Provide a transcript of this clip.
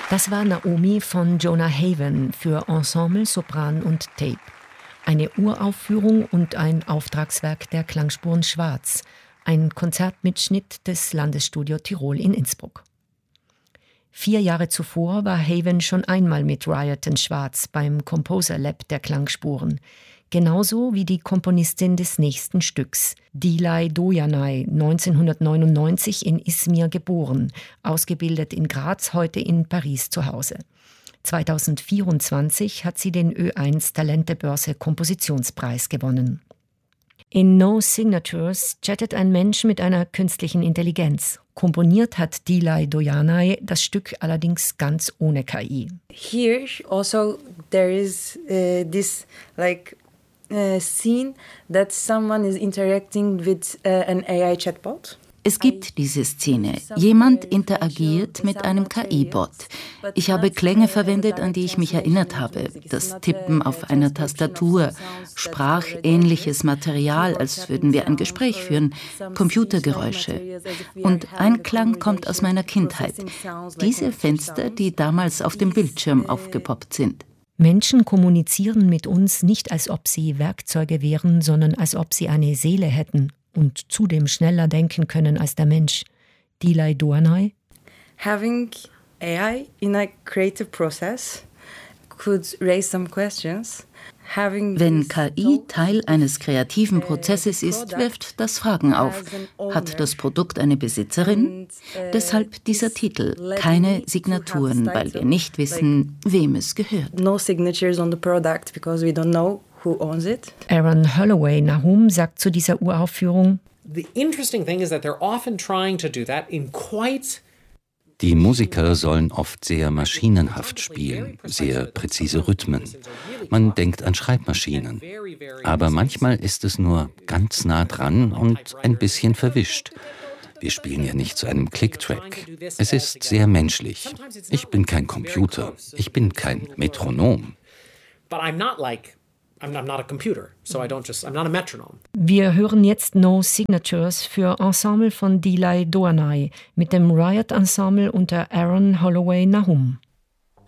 Das war Naomi von Jonah Haven für Ensemble, Sopran und Tape. Eine Uraufführung und ein Auftragswerk der Klangspuren Schwarz. Ein Konzertmitschnitt des Landesstudio Tirol in Innsbruck. 4 Jahre zuvor war Haven schon einmal mit Riot and Schwarz beim Composer Lab der Klangspuren. Genauso wie die Komponistin des nächsten Stücks, Dilay Doyanay, 1999 in Izmir geboren, ausgebildet in Graz, heute in Paris zu Hause. 2024 hat sie den Ö1 Talentebörse Kompositionspreis gewonnen. In No Signatures chattet ein Mensch mit einer künstlichen Intelligenz. Komponiert hat Dilay Doyanay das Stück allerdings ganz ohne KI. Here also there is this scene that someone is interacting with an AI chatbot. Es gibt diese Szene. Jemand interagiert mit einem KI-Bot. Ich habe Klänge verwendet, an die ich mich erinnert habe. Das Tippen auf einer Tastatur, sprachähnliches Material, als würden wir ein Gespräch führen, Computergeräusche. Und ein Klang kommt aus meiner Kindheit. Diese Fenster, die damals auf dem Bildschirm aufgepoppt sind. Menschen kommunizieren mit uns nicht, als ob sie Werkzeuge wären, sondern als ob sie eine Seele hätten und zudem schneller denken können als der Mensch. Dilay Doyanay. Having AI in a creative process could raise some questions. Wenn KI Teil eines kreativen Prozesses ist, wirft das Fragen auf. Hat das Produkt eine Besitzerin? Deshalb dieser Titel. Keine Signaturen, weil wir nicht wissen, wem es gehört. No signatures on the product because we don't know who owns it. Aaron Holloway Nahum sagt zu dieser Uraufführung: The interesting thing is that they're often trying to do that in quite. Die Musiker sollen oft sehr maschinenhaft spielen, sehr präzise Rhythmen. Man denkt an Schreibmaschinen. Aber manchmal ist es nur ganz nah dran und ein bisschen verwischt. Wir spielen ja nicht zu einem Click-Track. Es ist sehr menschlich. Ich bin kein Computer. Ich bin kein Metronom. I'm not a computer, so I'm not a metronome. Wir hören jetzt No Signatures für Ensemble von Dilay Doyanay mit dem Riot Ensemble unter Aaron Holloway Nahum.